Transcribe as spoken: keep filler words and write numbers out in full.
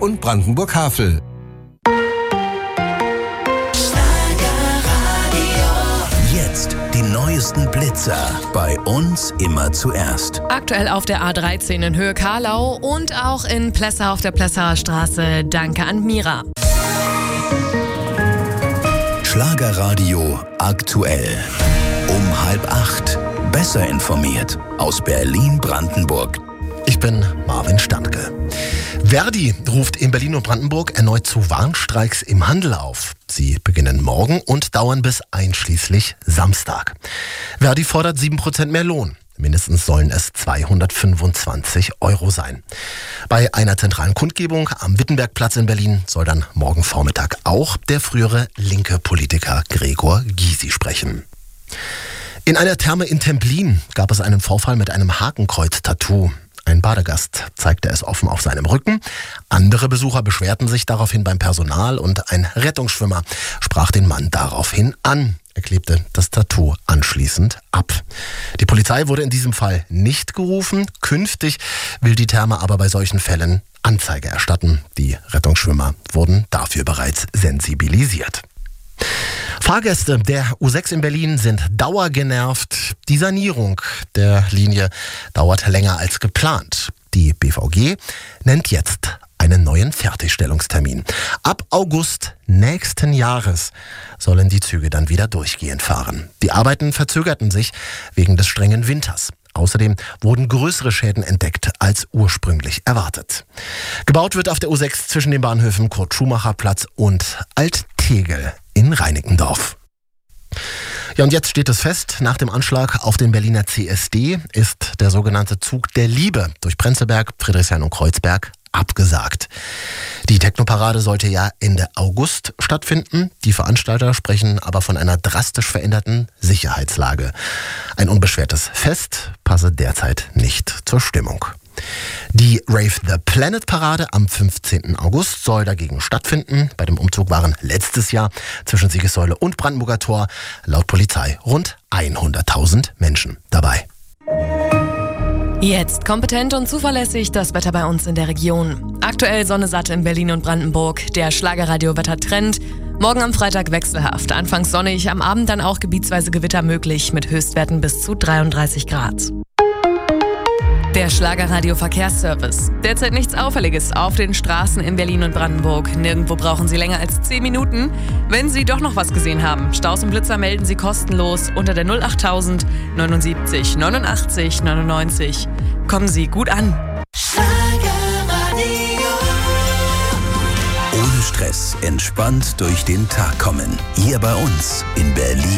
und Brandenburg-Havel. Jetzt die neuesten Blitzer. Bei uns immer zuerst. Aktuell auf der A dreizehn in Höhe Karlau und auch in Plessa auf der Plessaer Straße. Danke an Mira. Schlagerradio aktuell. Um halb acht. Besser informiert aus Berlin-Brandenburg. Ich bin Marvin Standke. Verdi ruft in Berlin und Brandenburg erneut zu Warnstreiks im Handel auf. Sie beginnen morgen und dauern bis einschließlich Samstag. Verdi fordert sieben Prozent mehr Lohn. Mindestens sollen es zweihundertfünfundzwanzig Euro sein. Bei einer zentralen Kundgebung am Wittenbergplatz in Berlin soll dann morgen Vormittag auch der frühere linke Politiker Gregor Gysi sprechen. In einer Therme in Templin gab es einen Vorfall mit einem Hakenkreuz-Tattoo. Ein Badegast zeigte es offen auf seinem Rücken. Andere Besucher beschwerten sich daraufhin beim Personal und ein Rettungsschwimmer sprach den Mann daraufhin an. Er klebte das Tattoo anschließend ab. Die Polizei wurde in diesem Fall nicht gerufen. Künftig will die Therme aber bei solchen Fällen Anzeige erstatten. Die Rettungsschwimmer wurden dafür bereits sensibilisiert. Fahrgäste der U sechs in Berlin sind dauergenervt. Die Sanierung der Linie dauert länger als geplant. Die B V G nennt jetzt einen neuen Fertigstellungstermin. Ab August nächsten Jahres sollen die Züge dann wieder durchgehend fahren. Die Arbeiten verzögerten sich wegen des strengen Winters. Außerdem wurden größere Schäden entdeckt als ursprünglich erwartet. Gebaut wird auf der U sechs zwischen den Bahnhöfen Kurt-Schumacher-Platz und Alt-Tegel in Reinickendorf. Ja, und jetzt steht es fest, nach dem Anschlag auf den Berliner C S D ist der sogenannte Zug der Liebe durch Prenzlberg, Friedrichshain und Kreuzberg abgesagt. Die Technoparade sollte ja Ende August stattfinden. Die Veranstalter sprechen aber von einer drastisch veränderten Sicherheitslage. Ein unbeschwertes Fest passe derzeit nicht zur Stimmung. Die Rave the Planet Parade am fünfzehnten August soll dagegen stattfinden. Bei dem Umzug waren letztes Jahr zwischen Siegessäule und Brandenburger Tor laut Polizei rund hunderttausend Menschen dabei. Jetzt kompetent und zuverlässig das Wetter bei uns in der Region. Aktuell Sonne satt in Berlin und Brandenburg. Der Schlagerradio-Wettertrend. Morgen am Freitag wechselhaft. Anfangs sonnig, am Abend dann auch gebietsweise Gewitter möglich mit Höchstwerten bis zu dreiunddreißig Grad. Der Schlagerradio-Verkehrsservice. Derzeit nichts Auffälliges auf den Straßen in Berlin und Brandenburg. Nirgendwo brauchen Sie länger als zehn Minuten. Wenn Sie doch noch was gesehen haben, Staus und Blitzer melden Sie kostenlos unter der null achttausend neunundsiebzig neunundachtzig neunundneunzig. Kommen Sie gut an. Ohne Stress, entspannt durch den Tag kommen. Hier bei uns in Berlin.